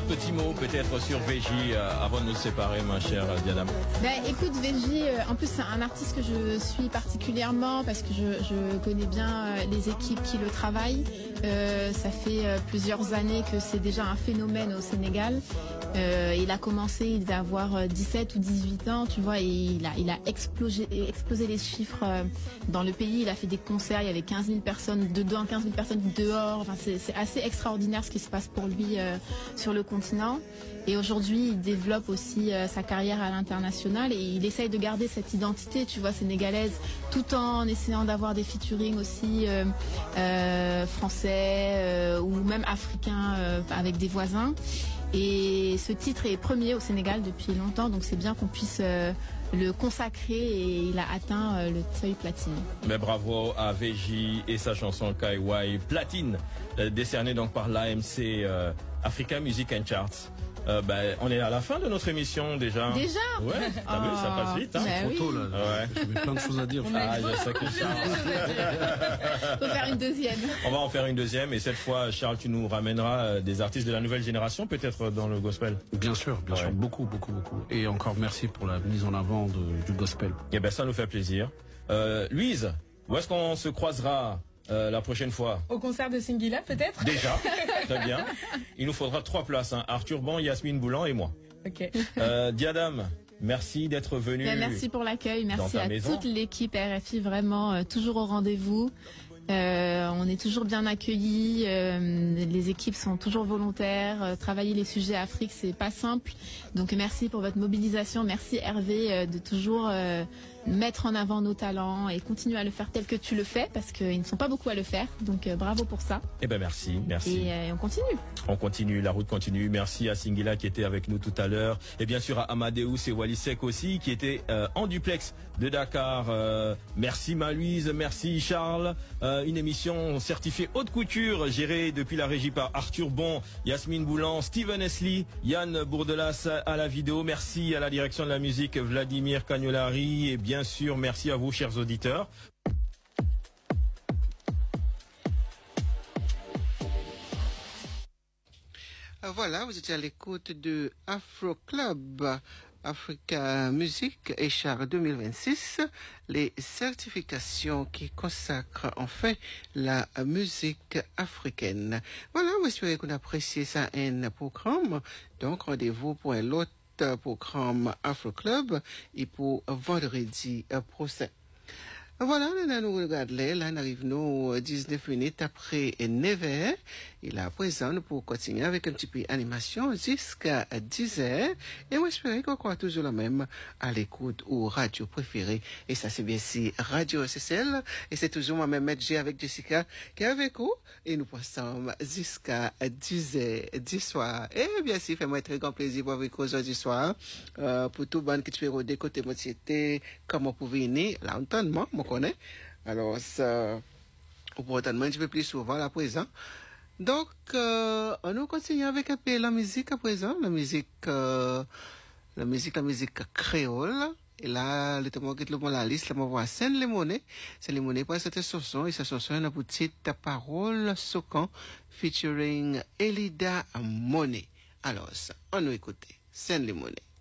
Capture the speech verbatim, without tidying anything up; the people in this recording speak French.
petit mot peut-être sur V J euh, avant de nous séparer, ma chère Diana. Ben, écoute, V J, euh, en plus c'est un artiste que je suis particulièrement parce que je, je connais bien euh, les équipes qui le travaillent. Euh, ça fait euh, plusieurs années que c'est déjà un phénomène au Sénégal. Euh, il a commencé, il devait avoir euh, dix-sept ou dix-huit ans, tu vois, et il a, il a explosé, explosé les chiffres euh, dans le pays. Il a fait des concerts, il y avait quinze mille personnes dedans, quinze mille personnes dehors. Enfin, c'est, c'est assez extraordinaire ce qui se passe pour lui euh, sur le continent. Et aujourd'hui, il développe aussi euh, sa carrière à l'international et il essaye de garder cette identité, tu vois, sénégalaise, tout en essayant d'avoir des featuring aussi euh, euh, français euh, ou même africains euh, avec des voisins. Et ce titre est premier au Sénégal depuis longtemps, donc c'est bien qu'on puisse euh, le consacrer et il a atteint euh, le seuil platine. Mais bravo à V J et sa chanson Kaiwai Platine, euh, décernée donc par l'A M C euh, Africa Music and Charts. Euh, bah, on est à la fin de notre émission déjà. Déjà? Ouais, t'as oh, vu, ça passe vite. Hein? Bah trop tôt là. Ouais. J'avais plein de choses à dire. Ah, je sais que Charles. Faut faire une deuxième. On va en faire une deuxième et cette fois, Charles, tu nous ramèneras des artistes de la nouvelle génération, peut-être dans le gospel. Bien sûr, bien ouais. sûr, beaucoup, beaucoup, beaucoup. Et encore merci pour la mise en avant de, du gospel. Eh ben, ça nous fait plaisir. Euh, Louise, où est-ce qu'on se croisera Euh, la prochaine fois? Au concert de Singila, peut-être? Déjà, très bien. Il nous faudra trois places, hein. Arthur Ban, Yasmine Boulan et moi. Ok. Euh, Diadam, merci d'être venu. Ben, merci pour l'accueil, merci à maison. toute l'équipe R F I, vraiment euh, toujours au rendez-vous. Euh, on est toujours bien accueillis, euh, les équipes sont toujours volontaires, euh, travailler les sujets Afrique c'est pas simple, donc merci pour votre mobilisation, merci Hervé euh, de toujours euh, mettre en avant nos talents et continuer à le faire tel que tu le fais parce qu'ils ne sont pas beaucoup à le faire, donc euh, bravo pour ça. Eh ben merci, merci. Et euh, on continue. On continue, la route continue. Merci à Singila qui était avec nous tout à l'heure et bien sûr à Amadeus et Walisek aussi qui étaient euh, en duplex de Dakar. Euh, merci Malouise, merci Charles. Euh, une émission certifiée haute couture gérée depuis la régie par Arthur Bon, Yasmine Boulan, Steven Esli, Yann Bourdelas à la vidéo. Merci à la direction de la musique Vladimir Cagnolari et bien sûr merci à vous chers auditeurs. Voilà, vous êtes à l'écoute de Afro Club, Africa Music et Char deux mille vingt-six, les certifications qui consacrent en fait la musique africaine. Voilà, on espère qu'on apprécie ça un programme. Donc, rendez-vous pour un autre programme Afro Club et pour vendredi prochain. Voilà, là, nous regardons, là, nous arrivons dix-neuf minutes après neuf heures. Et là, à présent, nous pouvons continuer avec un petit peu d'animation jusqu'à dix heures. Et on espère qu'on croit toujours la même à l'écoute aux radios préférées. Et ça, c'est bien si Radio S S L. Et c'est toujours moi-même, Maître G avec Jessica, qui est avec vous. Et nous passons jusqu'à dix heures du soir. Et bien sûr, fait-moi très grand plaisir pour avec vous aujourd'hui soir. Euh, pour tout le monde qui te fait rôder côté moitié, comment vous pouvez venir, l'entendement, moi, connaît. Alors, ça, on peut entendre un petit peu plus souvent à présent. Donc, euh, on nous continue avec un peu la musique à présent, la musique, euh, la musique, la musique créole. Et là, le temps que le mot la liste, là, on voit Saint Lémoné. Saint Lémoné pour cette chanson, et cette chanson, une petite parole socan featuring Elida Monet. Alors, ça, on nous écoute. Saint Lémoné.